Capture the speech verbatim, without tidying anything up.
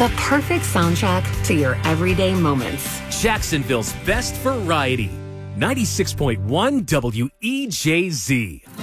The perfect soundtrack to your everyday moments. Jacksonville's best variety. ninety-six point one W E J Z.